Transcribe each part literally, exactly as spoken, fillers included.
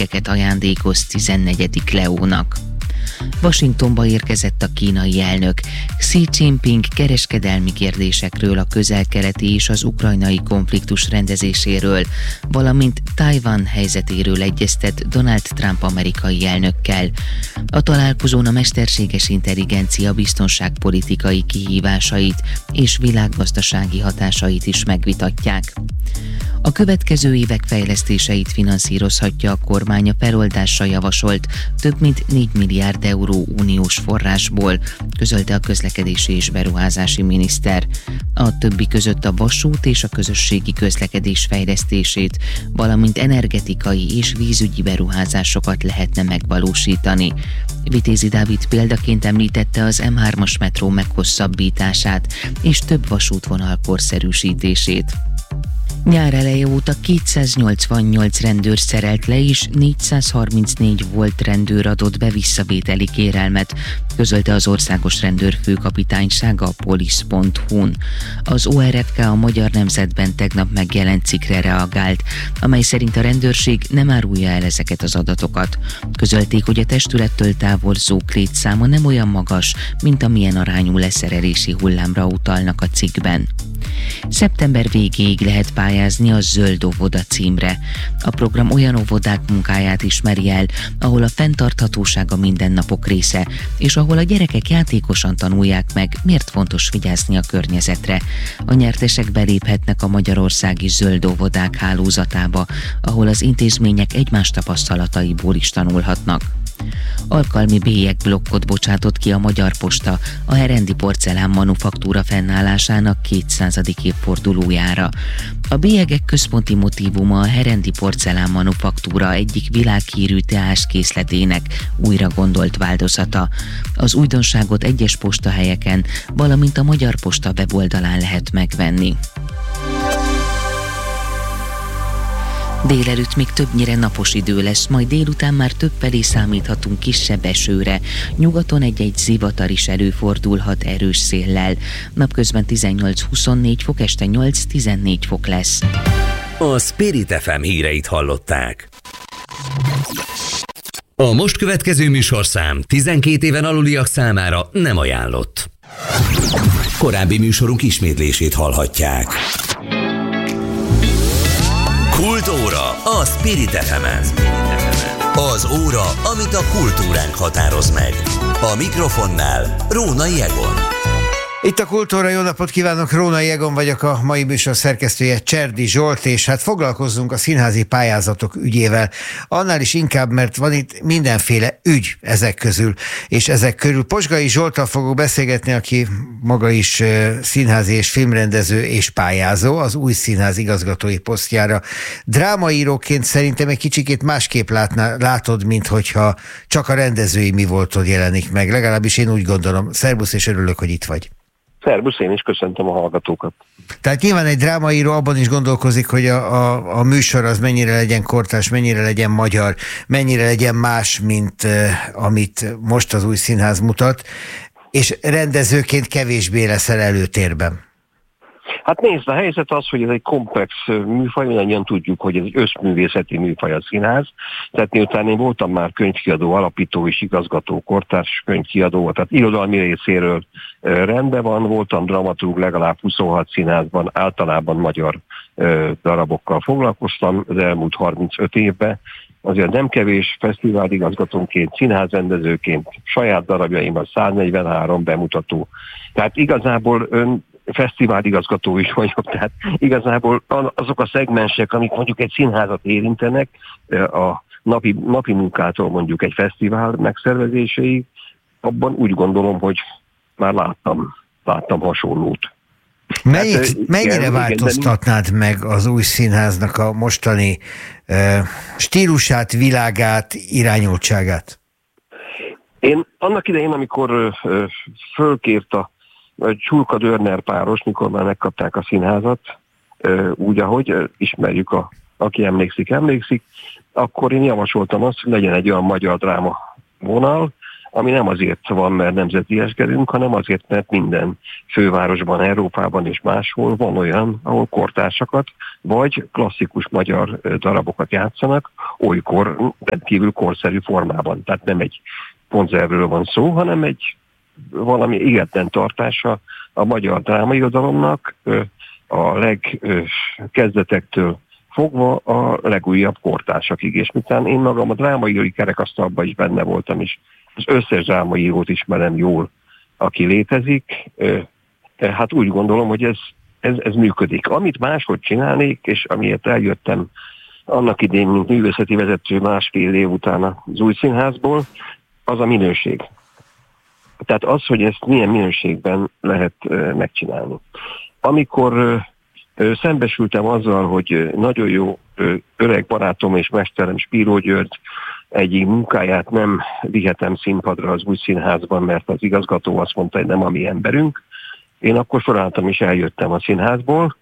termékeket ajándékoz tizennegyedik Leónak. Washingtonba érkezett a kínai elnök. Xi Jinping kereskedelmi kérdésekről, a közel-keleti és az ukrajnai konfliktus rendezéséről, valamint Tajvan helyzetéről egyeztet Donald Trump amerikai elnökkel. A találkozón a mesterséges intelligencia biztonságpolitikai kihívásait és világgazdasági hatásait is megvitatják. A következő évek fejlesztéseit finanszírozhatja a kormány a feloldásra javasolt több mint négy milliárd euró uniós forrásból, közölte a közlekedési és beruházási miniszter. A többi között a vasút és a közösségi közlekedés fejlesztését, valamint energetikai és vízügyi beruházásokat lehetne megvalósítani. Vitézi Dávid példaként említette az em hármas metró meghosszabbítását és több vasútvonal korszerűsítését. Nyár eleje óta kétszáznyolcvannyolc rendőr szerelt le, és négyszázharmincnégy volt rendőr adott be visszavételi kérelmet, közölte az Országos Rendőrfőkapitányság a polisz pont hu-n. Az o er ef ká a Magyar Nemzetben tegnap megjelent cikkre reagált, amely szerint a rendőrség nem árulja el ezeket az adatokat. Közölték, hogy a testülettől távorzók létszáma nem olyan magas, mint amilyen arányú leszerelési hullámra utalnak a cikkben. Szeptember végéig lehet pályázni a Zöld óvoda címre. A program olyan óvodák munkáját ismeri el, ahol a fenntarthatóság a mindennapok része, és ahol a gyerekek játékosan tanulják meg, miért fontos vigyázni a környezetre. A nyertesek beléphetnek a magyarországi zöld óvodák hálózatába, ahol az intézmények egymás tapasztalataiból is tanulhatnak. Alkalmi bélyegblokkot bocsátott ki a Magyar Posta a Herendi Porcelán Manufaktúra fennállásának kétszázadik évfordulójára. A bélyegek központi motívuma a Herendi Porcelán Manufaktúra egyik világhírű teáskészletének újra gondolt változata. Az újdonságot egyes postahelyeken, valamint a Magyar Posta weboldalán lehet megvenni. Délelőtt még többnyire napos idő lesz, majd délután már többfelé számíthatunk kisebb esőre. Nyugaton egy-egy zivatar is előfordulhat erős széllel. Napközben tizennyolc-huszonnégy fok, este nyolc-tizennégy fok lesz. A Spirit ef em híreit hallották. A most következő műsorszám tizenkét éven aluliak számára nem ajánlott. Korábbi műsorunk ismétlését hallhatják. Kultóra a Spirit ef emen. Az óra, amit a kultúránk határoz meg. A mikrofonnál Rónai Egon. Itt a Kultúra, jó napot kívánok, Rónai Egon vagyok, a mai műsor szerkesztője Cserdi Zsolt, és hát foglalkozzunk a színházi pályázatok ügyével. Annál is inkább, mert van itt mindenféle ügy ezek közül, és ezek körül Posgai Zsolttal fogok beszélgetni, aki maga is színházi és filmrendező és pályázó, az új színház igazgatói posztjára. Drámaíróként szerintem egy kicsikét másképp látná, látod, mint hogyha csak a rendezői mi voltod jelenik meg. Legalábbis én úgy gondolom. Szerbusz, és örülök, hogy itt vagy. Szerbusz, én is köszöntöm a hallgatókat. Tehát nyilván egy drámaíró abban is gondolkozik, hogy a, a, a műsor az mennyire legyen kortárs, mennyire legyen magyar, mennyire legyen más, mint uh, amit most az új színház mutat, és rendezőként kevésbé leszel előtérben. Hát nézd, a helyzet az, hogy ez egy komplex műfaj, mindannyian tudjuk, hogy ez egy összművészeti műfaj a színház. Tehát miután én voltam már könyvkiadó, alapító és igazgató, kortárs könyvkiadó, tehát irodalmi részéről rendben van, voltam dramaturg, legalább huszonhat színházban, általában magyar darabokkal foglalkoztam az elmúlt harmincöt évben. Azért nem kevés, fesztiváligazgatónként, színházrendezőként, saját darabjaimban száznegyvenhárom bemutató. Tehát igazából ön fesztiváligazgató is vagyok, tehát igazából azok a szegmensek, amik mondjuk egy színházat érintenek, a napi, napi munkától mondjuk egy fesztivál megszervezéséig, abban úgy gondolom, hogy már láttam, láttam hasonlót. Melyik, hát, mennyire igen, változtatnád igen, meg az új színháznak a mostani uh, stílusát, világát, irányultságát? Én annak idején, amikor uh, fölkért a Csulka Dörner páros, mikor már megkapták a színházat, úgy, ahogy ismerjük, a, aki emlékszik, emlékszik, akkor én javasoltam azt, hogy legyen egy olyan magyar dráma vonal, ami nem azért van, mert nemzetieskedünk, hanem azért, mert minden fővárosban, Európában és máshol van olyan, ahol kortársakat vagy klasszikus magyar darabokat játszanak, olykor rendkívül korszerű formában. Tehát nem egy konzervről van szó, hanem egy valami életlen tartása a magyar drámairodalomnak, a legkezdetektől fogva a legújabb kortársakig. És miután én magam a drámaírói kerekasztalban is benne voltam, és az összes drámaírót ismerem jól, aki létezik, hát úgy gondolom, hogy ez, ez, ez működik. Amit máshogy csinálnék, és amiért eljöttem annak idén, mint művészeti vezető másfél év után az új színházból, az a minőség. Tehát az, hogy ezt milyen minőségben lehet megcsinálni. Amikor szembesültem azzal, hogy nagyon jó öreg barátom és mesterem Spíró György egyik munkáját nem vihetem színpadra az új színházban, mert az igazgató azt mondta, hogy nem a mi emberünk. Én akkor felálltam és eljöttem a színházból,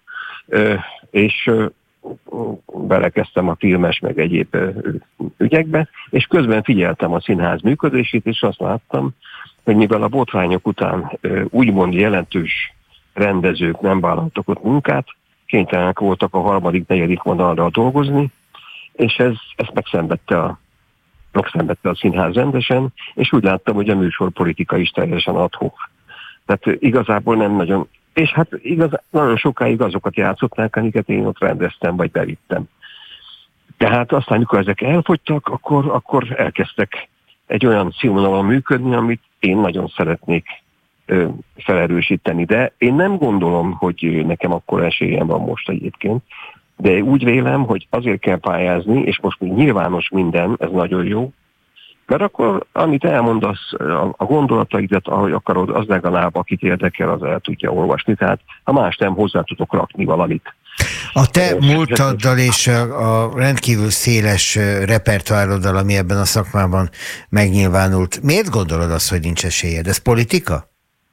és belekezdtem a filmes meg egyéb ügyekbe, és közben figyeltem a színház működését, és azt láttam, hogy mivel a botrányok után úgymond jelentős rendezők nem vállaltak ott munkát, kénytelenek voltak a harmadik, negyedik vonalra dolgozni, és ez, ezt megszenvedte a, megszenvedte a színház rendesen, és úgy láttam, hogy a műsorpolitika is teljesen ad-hoc. Tehát igazából nem nagyon, és hát igaz, nagyon sokáig azokat játszották, amiket én ott rendeztem, vagy bevittem. Tehát aztán, mikor ezek elfogytak, akkor, akkor elkezdtek egy olyan színvonalon működni, amit én nagyon szeretnék ö, felerősíteni. De én nem gondolom, hogy nekem akkor esélyem van most egyébként, de úgy vélem, hogy azért kell pályázni, és most még nyilvános minden, ez nagyon jó, mert akkor, amit elmondasz, a gondolataidat, ahogy akarod, az legalább, akit érdekel, az el tudja olvasni. Tehát ha más nem, hozzá tudok rakni valamit. A te múltaddal és a rendkívül széles repertoároddal, ami ebben a szakmában megnyilvánult, miért gondolod azt, hogy nincs esélyed? Ez politika?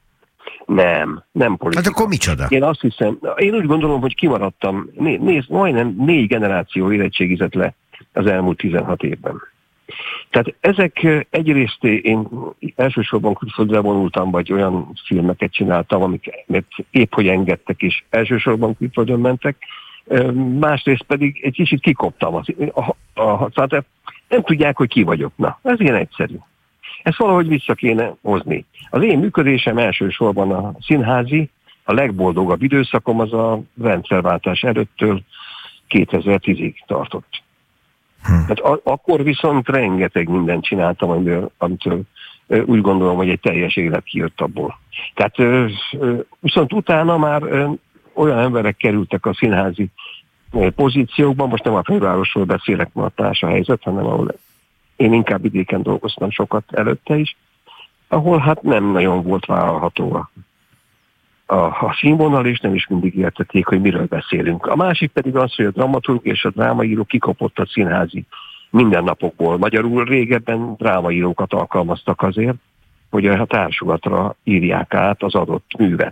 Nem, nem politika. Hát akkor micsoda? Én azt hiszem, én úgy gondolom, hogy kimaradtam, nézd, majdnem négy generáció érettségizett le az elmúlt tizenhat évben. Tehát ezek egyrészt én elsősorban külföldre vonultam, vagy olyan filmeket csináltam, amiket épp hogy engedtek, és elsősorban külföldön mentek, másrészt pedig egy kicsit kikoptam. A, a, a, tehát nem tudják, hogy ki vagyok. Na, ez ilyen egyszerű. Ezt valahogy vissza kéne hozni. Az én működésem elsősorban a színházi, a legboldogabb időszakom az a rendszerváltás előttől kétezer-tízig tartott. Hmm. Hát a, akkor viszont rengeteg mindent csináltam, amitől, amitől úgy gondolom, hogy egy teljes élet kijött abból. Tehát viszont utána már olyan emberek kerültek a színházi pozíciókban, most nem a fővárosról beszélek, mert más a helyzet, hanem ahol én inkább vidéken dolgoztam sokat előtte is, ahol hát nem nagyon volt vállalható a, a, a színvonal, és nem is mindig értették, hogy miről beszélünk. A másik pedig az, hogy a dramaturg és a drámaíró kikapott a színházi mindennapokból. Magyarul régebben drámaírókat alkalmaztak azért, hogy a társulatra írják át az adott művet.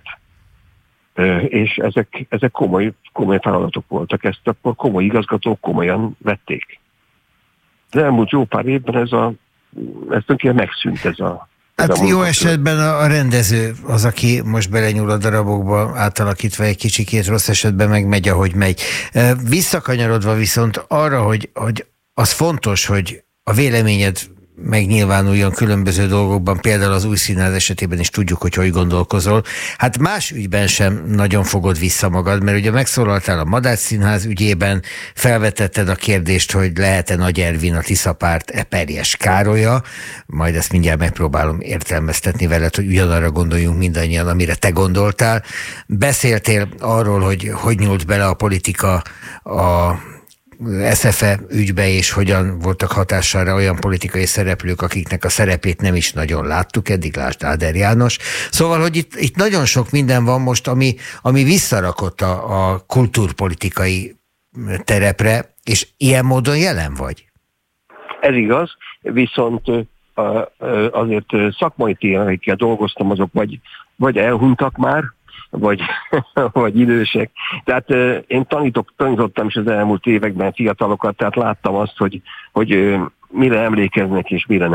És ezek, ezek komoly, komoly feladatok voltak, ezt akkor komoly igazgatók komolyan vették. De elmúlt jó pár évben ez a, ez tulajdonképpen megszűnt ez a... Ez Hát a jó esetben a, a rendező az, aki most belenyúl a darabokba, átalakítva egy kicsikét, rossz esetben meg megy, ahogy megy. Visszakanyarodva viszont arra, hogy, hogy az fontos, hogy a véleményed megnyilvánuljon különböző dolgokban, például az új színház esetében is tudjuk, hogy hogy gondolkozol. Hát más ügyben sem nagyon fogod vissza magad, mert ugye megszólaltál a Madách Színház ügyében, felvetetted a kérdést, hogy lehet-e Nagy Ervin a Tiszapárt Eperjes Károlya, majd ezt mindjárt megpróbálom értelmeztetni veled, hogy ugyanarra gondoljunk mindannyian, amire te gondoltál. Beszéltél arról, hogy hogy nyúlt bele a politika a es ef e ügybe, és hogyan voltak hatására olyan politikai szereplők, akiknek a szerepét nem is nagyon láttuk eddig, lásd Áder János. Szóval, hogy itt, itt nagyon sok minden van most, ami, ami visszarakott a, a kultúrpolitikai terepre, és ilyen módon jelen vagy? Ez igaz, viszont azért szakmai téren, akikkel dolgoztam, azok vagy, vagy elhunytak már, vagy, vagy idősek. Tehát euh, én tanítok, tanítottam is az elmúlt években fiatalokat, tehát láttam azt, hogy, hogy euh, mire emlékeznek és mire nem.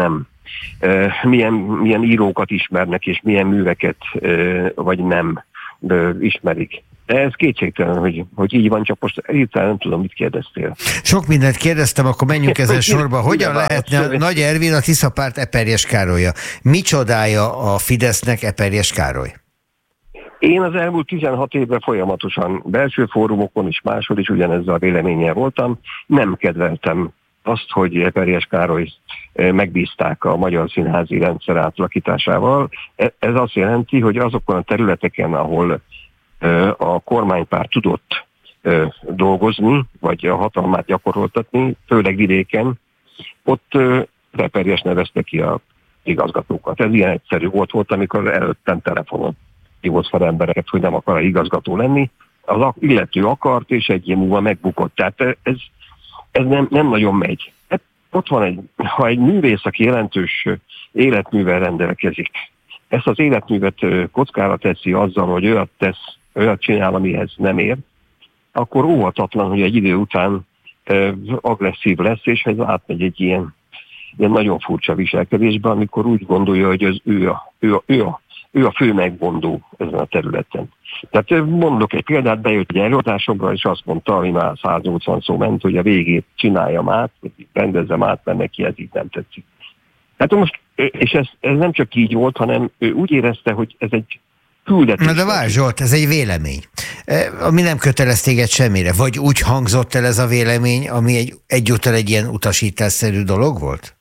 milyen, milyen írókat ismernek, és milyen műveket vagy nem ismerik. De ez kétségtelen, hogy, hogy így van, csak most hirtelen nem tudom, mit kérdeztél. Sok mindent kérdeztem, akkor menjünk ezen sorba. Hogyan lehetne Nagy Ervin a Tiszapárt Eperjes Károlya? Micsodája a Fidesznek Eperjes Károly? Én az elmúlt tizenhat évben folyamatosan belső fórumokon is, máshol is ugyanezzel a véleménnyel voltam. Nem kedveltem azt, hogy Eperjes Károlyt megbízták a magyar színházi rendszer átalakításával. Ez azt jelenti, hogy azokon a területeken, ahol a kormánypárt tudott dolgozni, vagy a hatalmát gyakoroltatni, főleg vidéken, ott Eperjes nevezte ki a igazgatókat. Ez ilyen egyszerű volt, volt amikor előttem telefonon hívott fel embereket, hogy nem akar igazgató lenni. Az illető akart, és egy év múlva megbukott. Tehát ez, ez nem, nem nagyon megy. Hát ott van egy, ha egy művész, aki jelentős életművel rendelkezik, ezt az életművet kockára teszi azzal, hogy olyat tesz, olyat csinál, amihez nem ér, akkor óvatatlan, hogy egy idő után agresszív lesz, és ez átmegy egy ilyen, ilyen nagyon furcsa viselkedésbe, amikor úgy gondolja, hogy az ő a, ő a, ő a Ő a fő megmondó ezen a területen. Tehát mondok egy példát, bejött egy előadásomra, és azt mondta, hogy már száznyolcvan szó ment, hogy a végét csináljam át, hogy rendezzem át, mert neki ez így nem tetszik. Tehát most, és ez, ez nem csak így volt, hanem ő úgy érezte, hogy ez egy küldetés. Na de várj Zsolt, ez egy vélemény, ami nem kötelez téged semmire. Vagy úgy hangzott el ez a vélemény, ami egy, egyúttal egy ilyen utasításszerű dolog volt?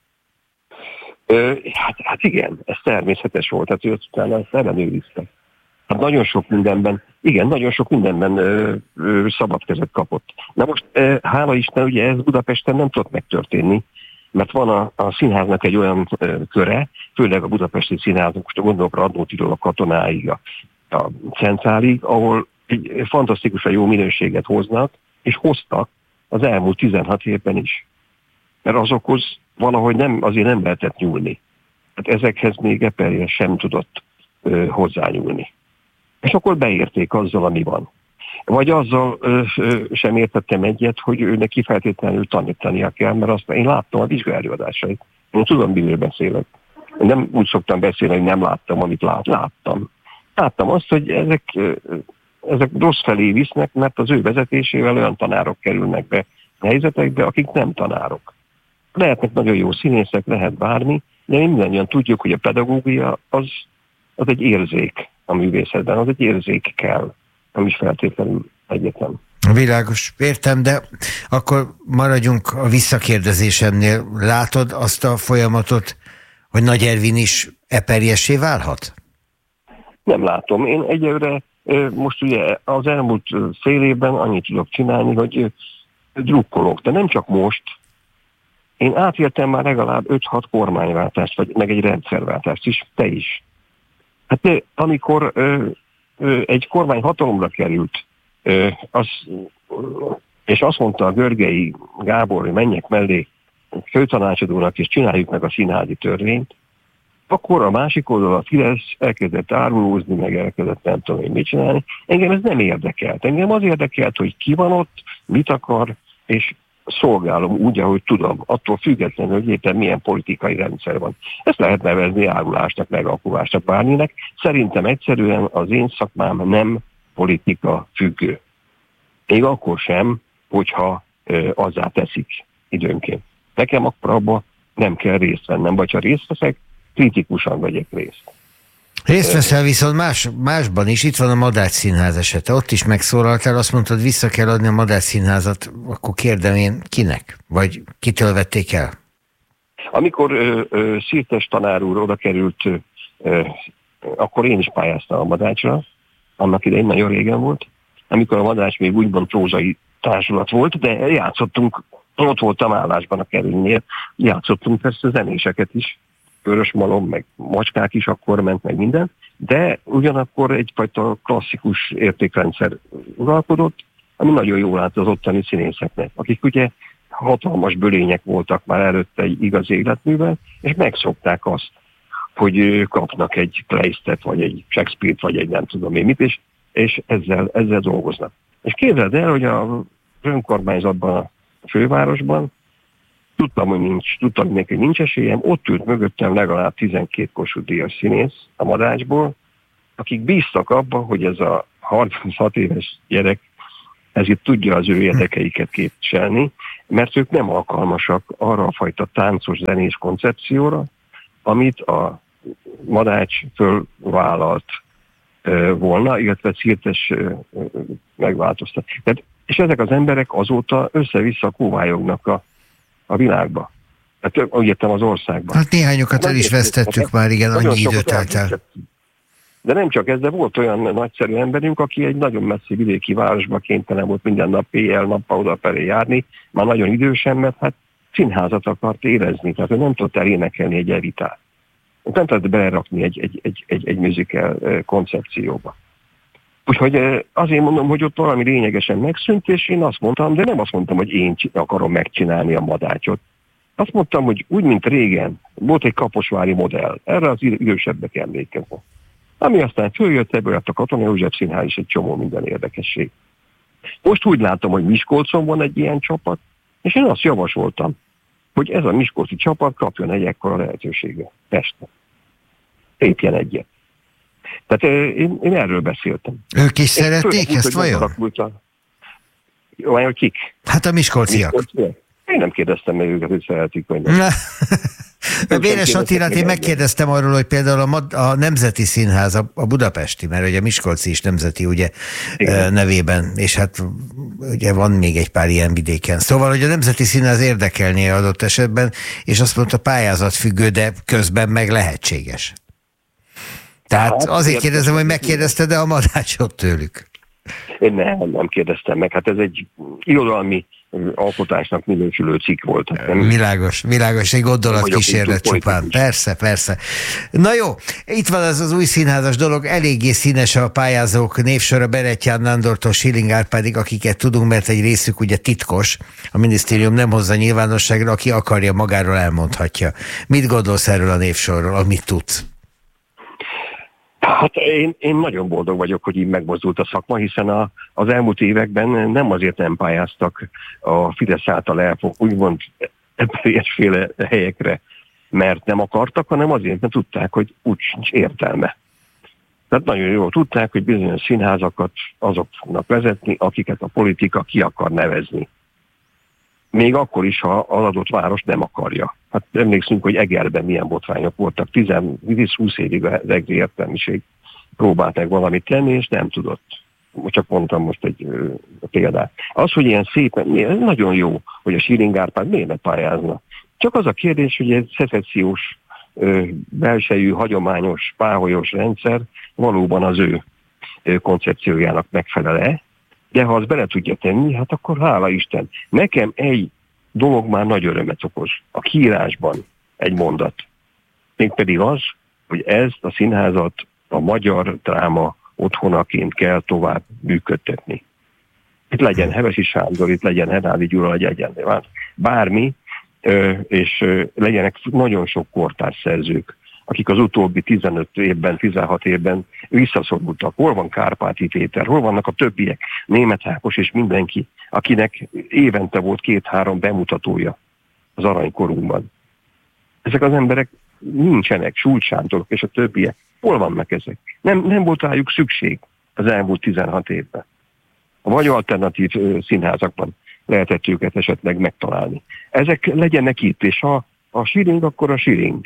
Hát, hát igen, ez természetes volt, tehát ő utána ezt ellenőrizte. Hát nagyon sok mindenben, igen, nagyon sok mindenben ö, ö, szabad kezet kapott. Na most, ö, hála Isten, ugye ez Budapesten nem tudott megtörténni, mert van a, a színháznak egy olyan ö, köre, főleg a budapesti színháznak, most gondolok Radnótitól a Katonáig, a, a Centrálig, ahol egy fantasztikusan jó minőséget hoznak, és hoztak az elmúlt tizenhat évben is. Mert azokhoz valahogy nem, azért nem lehetett nyúlni. Hát ezekhez még Eperjes sem tudott ö, hozzányúlni. És akkor beérték azzal, ami van. Vagy azzal ö, ö, sem értettem egyet, hogy ő neki feltétlenül tanítania kell, mert azt én láttam a vizsgaelőadásait. Én tudom, miről beszélek. Nem úgy szoktam beszélni, hogy nem láttam, amit lát, láttam. Láttam azt, hogy ezek, ö, ezek rossz felé visznek, mert az ő vezetésével olyan tanárok kerülnek be helyzetekbe, akik nem tanárok. Lehetnek nagyon jó színészek, lehet bármi, de mindannyian tudjuk, hogy a pedagógia az, az egy érzék a művészetben, az egy érzék kell, nem is feltétlenül egyetem. Világos, értem, de akkor maradjunk a visszakérdezésemnél. Látod azt a folyamatot, hogy Nagy Ervin is Eperjessé válhat? Nem látom. Én egyelőre most ugye az elmúlt fél évben annyit tudok csinálni, hogy drukkolok, de nem csak most. Én átéltem már legalább öt-hat kormányváltást, vagy meg egy rendszerváltást is, te is. Hát amikor ö, ö, egy kormány hatalomra került, ö, az, és azt mondta a Görgei Gábor, hogy menjek mellé főtanácsadónak, és csináljuk meg a színházi törvényt, akkor a másik oldal a Fidesz elkezdett árulózni, meg elkezdett nem tudom én mit csinálni. Engem ez nem érdekelt. Engem az érdekelt, hogy ki van ott, mit akar, és szolgálom úgy, ahogy tudom, attól függetlenül, hogy éppen milyen politikai rendszer van. Ezt lehet nevezni árulásnak, megalkulásnak, bárminek. Szerintem egyszerűen az én szakmám nem politika függő. Még akkor sem, hogyha ö, azzá teszik időnként. Nekem akkor abban nem kell részt vennem, vagy ha részt veszek, kritikusan vegyek részt. Részt veszel viszont más, másban is, itt van a Madách Színház esete, ott is megszólaltál, azt mondtad, vissza kell adni a Madách Színházat, akkor kérdem én, kinek? Vagy kitől vették el? Amikor ö, ö, Szirtes tanár úr oda került, ö, akkor én is pályáztam a Madácsra, annak idején nagyon régen volt, amikor a Madách még úgymond prózai társulat volt, de játszottunk, ott voltam állásban a Kerénynél, játszottunk persze zenéseket is, Vörös Malom, meg Macskák is akkor ment, meg minden, de ugyanakkor egyfajta klasszikus értékrendszer uralkodott, ami nagyon jól állt az ottani színészeknek, akik ugye hatalmas bölények voltak már előtte egy igaz életművel, és megszokták azt, hogy kapnak egy Kleistet, vagy egy Shakespeare-t, vagy egy nem tudom én mit, és, és ezzel, ezzel dolgoznak. És képzeld el, hogy a önkormányzatban, a fővárosban tudtam, hogy nincs, tudtam, hogy neki nincs esélyem, ott ült mögöttem legalább tizenkét Kossuth Díjas színész a Madácsból, akik bíztak abba, hogy ez a harminchat éves gyerek ez itt tudja az ő érdekeiket képviselni, mert ők nem alkalmasak arra a fajta táncos zenés koncepcióra, amit a Madács fölvállalt uh, volna, illetve Szirtes uh, megváltoztat. Tehát, és ezek az emberek azóta össze-vissza kóvályognak a, a világba. Hát úgy értem az országban. Hát néhányokat el is vesztettük már, igen, annyi időt eltelt. De nem csak ez, de volt olyan nagyszerű emberünk, aki egy nagyon messzi vidéki városba kénytelen volt minden nap éjjel, nappal oda felé járni, már nagyon idősen, mert hát színházat akart érezni, tehát ő nem tudott elénekelni egy evitát. Nem tudott belerakni egy, egy, egy, egy, egy musical koncepcióba. Úgyhogy azért mondom, hogy ott valami lényegesen megszűnt, és én azt mondtam, de nem azt mondtam, hogy én akarom megcsinálni a Madácsot. Azt mondtam, hogy úgy, mint régen, volt egy kaposvári modell, erre az idősebbek emlékeznek. Ami aztán följött, ebből lett a Katona József Színház is egy csomó minden érdekesség. Most úgy látom, hogy Miskolcon van egy ilyen csapat, és én azt javasoltam, hogy ez a miskolci csapat kapjon egy ekkora lehetőséget Pesten. Lépjen egyet. Tehát én, én erről beszéltem. Ők is én szerették főleg, ezt vajon? Vajon kik? Hát a miskolciak. Miskolciak? Én nem kérdeztem meg őket, hogy szeretik, vagy nem. Béres Attilát én megkérdeztem arról, hogy például a, Mad- a Nemzeti Színház, a, a budapesti, mert ugye Miskolci is nemzeti ugye igen. nevében, és hát ugye van még egy pár ilyen vidéken. Szóval, hogy a Nemzeti Színház érdekelné adott esetben, és azt mondta, pályázat függő, de közben meg lehetséges. Tehát hát, azért kérdezem, hogy megkérdezted, de a Madácsot tőlük. Én nem, nem kérdeztem meg. Hát ez egy irodalmi alkotásnak minősülő cikk volt. Nem? Világos, világos, egy gondolatkísérlet csupán. Persze, persze. Na jó, itt van ez az új színházas dolog, eléggé színes a pályázók névsora, Berettyán Nándortól Schilling Árpádig, akiket tudunk, mert egy részük ugye titkos, a minisztérium nem hozza nyilvánosságra, aki akarja, magáról elmondhatja. Mit gondolsz erről a névsorról, amit tudsz? Hát én, én nagyon boldog vagyok, hogy így megmozdult a szakma, hiszen a, az elmúlt években nem azért nem pályáztak a Fidesz által elfog, úgymond ilyesféle helyekre, mert nem akartak, hanem azért, mert tudták, hogy úgy sincs értelme. Tehát nagyon jól tudták, hogy bizonyos színházakat azoknak vezetni, akiket a politika ki akar nevezni. Még akkor is, ha az adott város nem akarja. Hát emlékszünk, hogy Egerben milyen botrányok voltak. tíz-húsz évig az egri értelmiség próbált meg valamit tenni, és nem tudott. Csak mondtam most egy ö, példát. Az, hogy ilyen szépen, ez nagyon jó, hogy a Schilling Árpád miért ne pályázna. Csak az a kérdés, hogy egy szecessziós, ö, belsejű, hagyományos, páholyos rendszer valóban az ő ö, koncepciójának megfelel-e, de ha azt bele tudja tenni, hát akkor hála Isten. Nekem egy dolog már nagy örömet okoz. A kiírásban egy mondat. Mégpedig az, hogy ezt a színházat a magyar dráma otthonaként kell tovább működtetni. Itt legyen Hevesi Sándor, itt legyen Hernádi Gyula, legyen bármi, és legyenek nagyon sok kortárs szerzők, akik az utóbbi tizenöt évben, tizenhat évben visszaszorultak. Hol van Kárpáti Péter, hol vannak a többiek, Németh Ákos és mindenki, akinek évente volt két-három bemutatója az aranykorunkban. Ezek az emberek nincsenek, Schulz Sándorok és a többiek. Hol vannak ezek? Nem, nem volt rájuk szükség az elmúlt tizenhat évben. Vagy alternatív színházakban lehetett őket esetleg megtalálni. Ezek legyenek itt, és ha a Schilling, akkor a Schilling.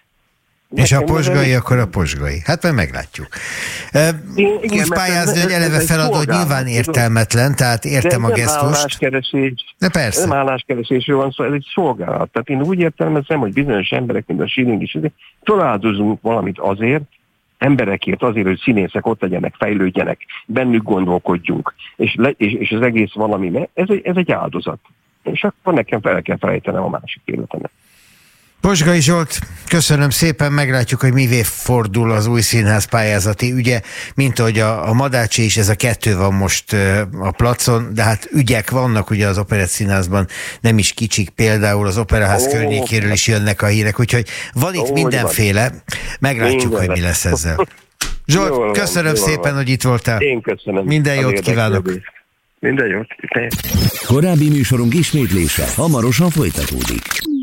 És a Pozsgai, akkor a Pozsgai. Hát majd meglátjuk. Igen, úgy pályázni, hogy eleve feladod nyilván értelmetlen, tehát értem a gesztust. Nem álláskeresés, de persze. Nem álláskeresésről van szó, ez egy szolgálat. Tehát én úgy értelmezem, hogy bizonyos emberek, mint a Schilling is, feláldozunk valamit azért, emberekért azért, hogy színészek ott legyenek, fejlődjenek, bennük gondolkodjunk, és, le, és, és az egész valami, ez egy, ez egy áldozat. És akkor nekem fel kell felejtenem a másik életemet. Pozsgai Zsolt, köszönöm szépen, meglátjuk, hogy mivé fordul az új színház pályázati ügye, mint ahogy a, a Madácsi is, ez a kettő van most a placon, de hát ügyek vannak ugye az Operett Színházban, nem is kicsik, például az Operaház oh, környékéről is jönnek a hírek, úgyhogy van itt oh, mindenféle, meglátjuk, minden hogy mi lesz ezzel. Zsolt, jó, köszönöm jó, szépen, jó. hogy itt voltál. Én köszönöm. Minden jót kívánok. Minden jót. Korábbi műsorunk ismétlése hamarosan folytatódik.